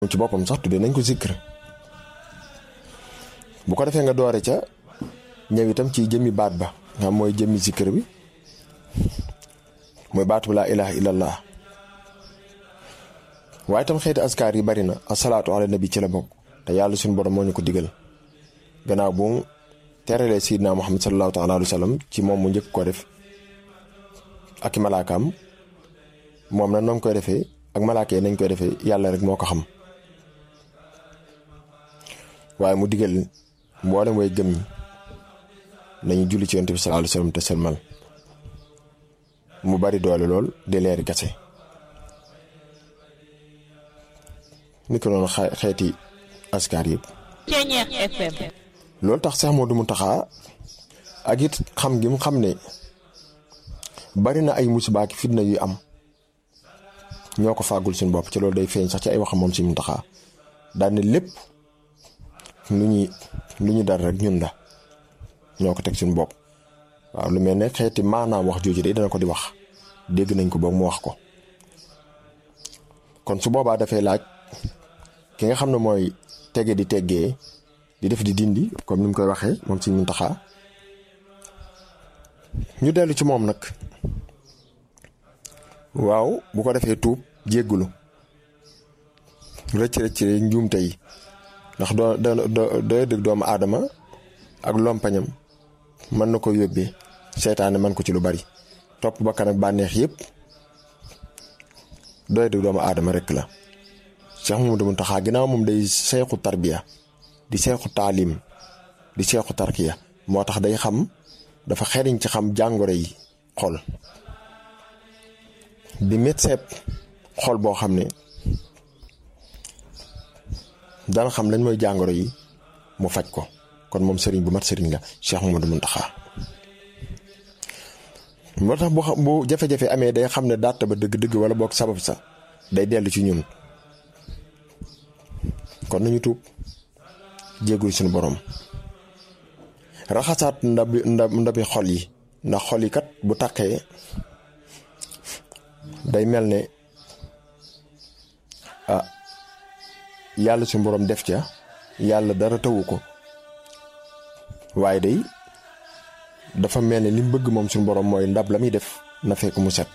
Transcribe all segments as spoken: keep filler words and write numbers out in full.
ci boppam sax tuddee nañ ko zikr bu ko defee nga doore ca ñëw itam ci jëmmi baat ba nga xam mooy jëmmi zikr bi mooy baatu laa ilaha illallah waaye itam xeeti askar yi bari na asalaatu ala nabi ci la bokk te yàlla suñu borom moo ñu ko digal gannaaw bu teralee Seydina Muhammad sallallahu taala alayhi wa sallam ci moom mu njëkk ko def ak i malaakaam moom na noonu koy defee ak malaaka yi nañ koy defee yàlla rek moo ko xam waaye mu digal mboolem way gëm ñi nañu julli ci yonent bi sallallahu alayhi wa sallam te selmal mu bari doole lool di leeri kase ni ko noonu xeeti askar yëpp loolu tax Seex Moodu Muntaxa ak it xam gi mu xam ne bari na ay musiba ak fitna yu am ñoo ko fàggul suñu bopp ci loolu day feeñ sax ci ay waxam moom si Muntaxa daan ne lépp lu ñuy lu ñu dal rek ñun la ñoo ko teg suñu bopp waaw lu mel ne xeeti maanaam wax jooju de dana ko di wax dégg nañ ko boog mu wax ko kon su boobaa dafay laaj ki nga xam ne mooy tege di teggee di def di dindi comme ni mu koy waxee moom si Muntaxa ñu dellu ci moom nag waaw bu ko defee tuub jéggulu rëcc rëcc njuumte yi ndax doo doo doo dëgg doomu aadama ak lompañam mën na ko yóbbee seytaane man ko ci lu bari topp bakkan ak bànneex yëpp dooy dëgg doomu aadama rekk la Cheikh Mouhamadou Mountakha ginnaaw moom day seexu tarbiya di seexu taalim di seexu tarkiya moo tax day xam dafa xeriñ ci xam jàngoro yi xol di médecin xol boo xam ne dana xam lañ mooy jàngoro yi mu faj ko kon moom sëriñ bu mat sëriñ la Cheikh Mouhamadou Mountakha moo tax bu bu jafe-jafe amee day xam ne daat ba dëgg-dëgg wala boog sabab sa day dellu ci ñun kon nañu tuub jéggul suñu borom raxasaat ndabi ndabi xol yi ndax xol yi kat bu taqee day mel ne ah yàlla suñu borom def ca yàlla dara tawu ko waaye day dafa mel ne li mu bëgg moom suñu borom mooy ndab la muy def na fekk mu set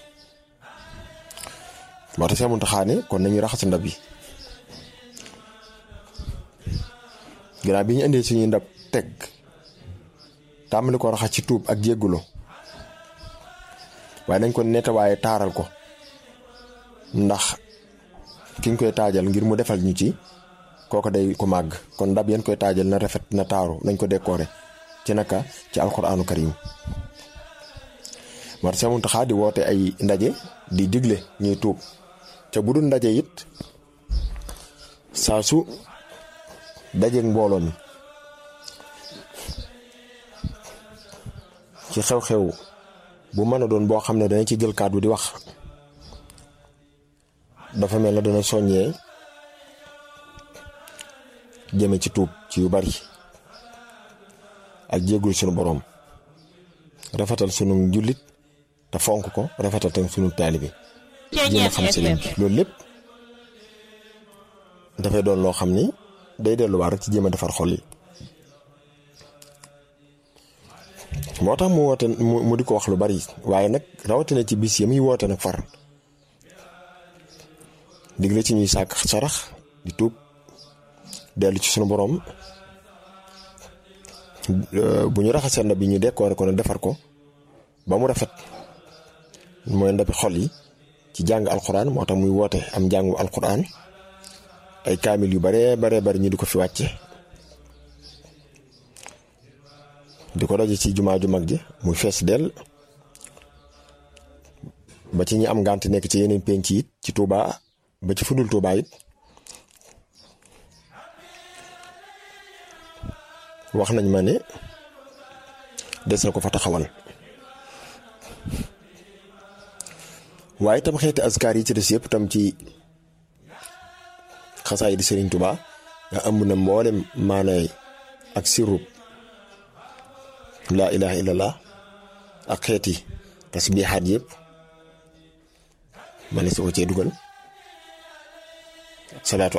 moo tax Seex Muntaxa ne kon nañuy raxas ndab yi ginnaaw bi ñu indee suñuy ndab teg tàmbali ko raxas ci tuub ak jéggulu waaye nañ ko nettoyé taaral ko ndax ki ñu koy taajal ngir mu defal ñu ci kooku day ko màgg kon ndab yeen koy taajal na rafet na taaru nañ ko décoré ci naka ci alxuraanu karim war Seex Muntaxa di woote ay ndaje di digle ñuy tuub ca bu dul ndaje it saa su dajeeg mbooloo mi ci xew-xew bu mën a doon boo xam ne dana ci jël kàddu di wax dafa mel na dana soññee jëme ci tuub ci yu bari ak jéggul sunu boroom rafetal sunu njullit te fonk ko rafetal tam sunu taalibe jéem a xam sëriñ bi loolu lépp dafay doon loo xam ni day delluwaat rek ci jéem a defar xol yi moo tax mu woote mu di ko wax lu bari waaye nag rawatina ci bis yi muy woote nag far digle ci ñuy sàkk sarax di tuub dellu ci sunu boroom bu ñu raxasee ndab bi ñu décorer ko ne defar ko ba mu rafet mooy ndabi xol yi ci jàng alxuraan moo tax muy woote am njàngu alxuraan ay kaamil yu bare bare bari ñu di ko fi wàcce di ko daje ci jumaa ju mag ji muy fees dell ba ci ñi am ngànt nekk ci yeneen penc it ci Touba ba ci fudul Touba it wax nañ ma ne des na ko fa taxawal waaye itam xeeti askar yi ci des yëpp tam ci xasaay di Serigne Touba nga ëmb na mboolem maanaay ak sirub laa ilaha illallah ak xeeti tasbihaat yëpp ma ne si ko cee dugal salaatu